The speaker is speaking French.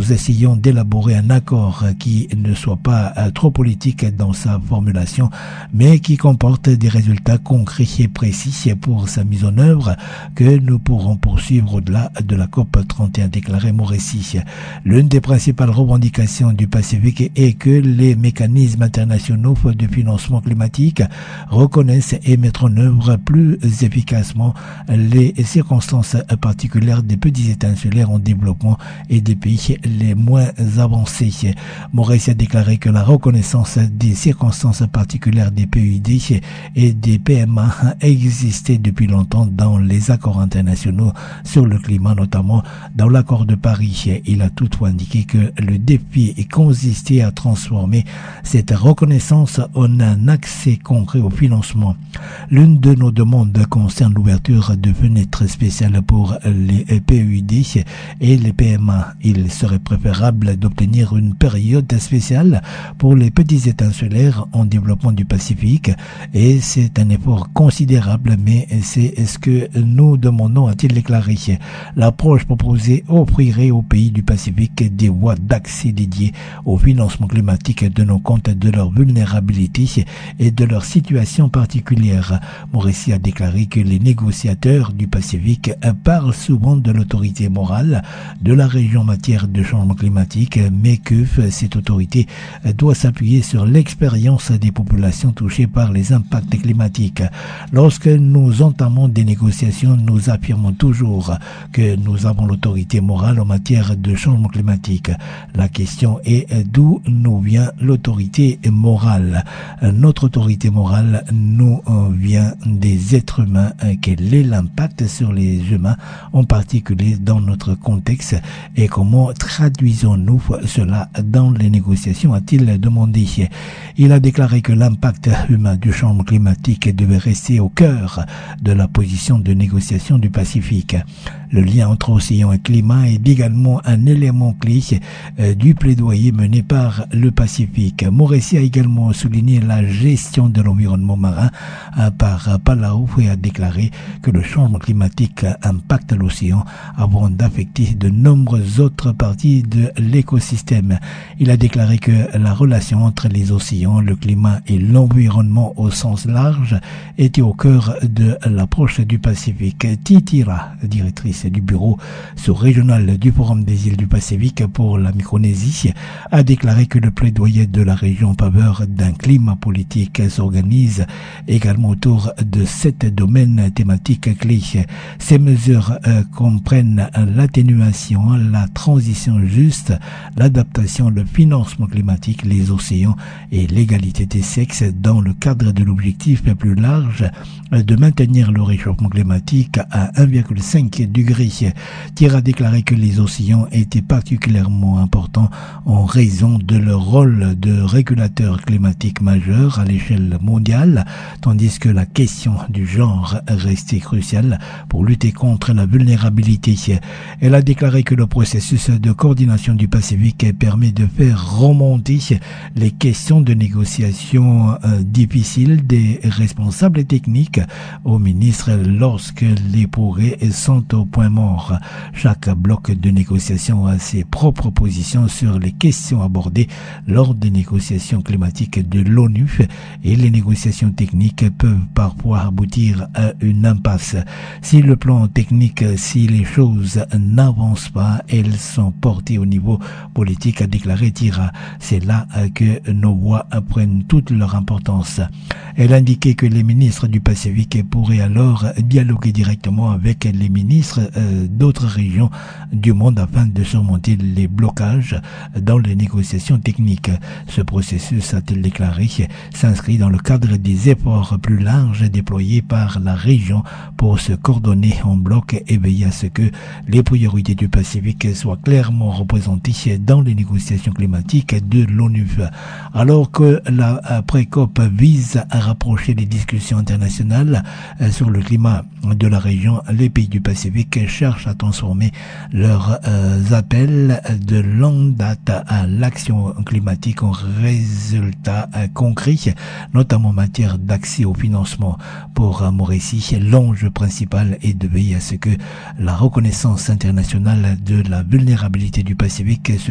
nous essayons d'élaborer un accord qui ne soit pas trop politique dans sa formulation, mais qui comporte des résultats concrets et précis pour sa mise en œuvre que nous pourrons poursuivre au-delà de la COP 31, déclaré Moresi. L'une des principales revendications du Pacifique est que les mécanismes internationaux de financement climatique reconnaissent et mettent en œuvre plus efficacement les circonstances particulières des petits États insulaires en développement et des pays les moins avancés. Moresi a déclaré que la reconnaissance des circonstances particulières des PUD et des PMA existait depuis longtemps dans les accords internationaux sur le climat, notamment dans l'accord de Paris. Il a toutefois indiqué que le défi consistait à transformer cette reconnaissance en un accès concret au financement. L'une de nos demandes concerne l'ouverture de fenêtres spéciales pour les PUD et les PMA. Il serait préférable d'obtenir une période spéciale pour les petits États insulaires en développement du Pacifique, et c'est un effort considérable, mais c'est ce que nous demandons, a-t-il déclaré. L'approche proposée offrirait aux pays du Pacifique des voies d'accès dédiées au financement climatique tenant compte de leur vulnérabilité et de leur situation particulière. Moresi a déclaré que les négociateurs du Pacifique parlent souvent de l'autorité morale de la région en matière de changement climatique, mais que cette autorité doit s'appuyer sur l'expérience des populations touchées par les impacts climatiques. Lorsque nous entamons des négociations, nous affirmons toujours que nous avons l'autorité morale en matière de changement climatique. La question est d'où nous vient l'autorité morale. Notre autorité morale nous vient des êtres humains. Quel est l'impact sur les humains, en particulier dans notre contexte, et comment traduisons-nous cela dans les négociations, a-t-il demandé. Il a déclaré que l'impact humain du changement climatique devait rester au cœur de la position de négociation du Pacifique. Le lien entre océan et climat est également un élément clé du plaidoyer mené par le Pacifique. Moresi a également souligné la gestion de l'environnement marin par Palau et a déclaré que le changement climatique impacte l'océan avant d'affecter de nombreuses autres parties de l'écosystème. Il a déclaré que la relation entre les océans, le climat et l'environnement au sens large était au cœur de l'approche du Pacifique. Titira, directrice du bureau sous-régional du Forum des îles du Pacifique pour la Micronésie, a déclaré que le plaidoyer de la région en faveur d'un climat politique s'organise également autour de 7 domaines thématiques clés. Ces mesures comprennent l'atténuation, la transition juste, l'adaptation, le financement climatique, les océans et l'égalité des sexes dans le cadre de l'objectif plus large de maintenir le réchauffement climatique à 1,5 degré. Thiers a déclaré que les océans étaient particulièrement importants en raison de leur rôle de régulateur climatique majeur à l'échelle mondiale, tandis que la question du genre restait cruciale pour lutter contre la vulnérabilité. Elle a déclaré que le processus de coordination du Pacifique permet de faire remonter les questions de négociation difficiles des responsables techniques aux ministres lorsque les progrès sont au point mort. Chaque bloc de négociation a ses propres positions sur les questions abordées lors des négociations climatiques de l'ONU, et les négociations techniques peuvent parfois aboutir à une impasse. Si le plan technique, si les choses n'avancent pas, elles sont portées au niveau politique, a déclaré Tira. C'est là que nos voix prennent toute leur importance. Elle a indiqué que les ministres du Pacifique pourraient alors dialoguer directement avec les ministres d'autres régions du monde afin de surmonter les blocages dans les négociations techniques. Ce processus, a-t-elle déclaré, s'inscrit dans le cadre des efforts plus larges déployés par la région pour se coordonner en bloc et veiller à ce que les priorités du Pacifique soient clairement représentées dans les négociations climatiques de l'ONU. Alors que la pré-COP vise à rapprocher les discussions internationales sur le climat de la région, les pays du Pacifique cherchent à transformer leurs appels de longue date à l'action climatique en résultats concrets, notamment en matière d'accès au financement. Pour Moresi, l'enjeu principal est de veiller à ce que la reconnaissance internationale de la vulnérabilité du Pacifique se